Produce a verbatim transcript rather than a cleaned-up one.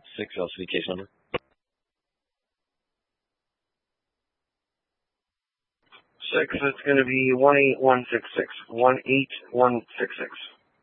Six L C D case number. Six, it's going to be one eight one six six. one eight one six six.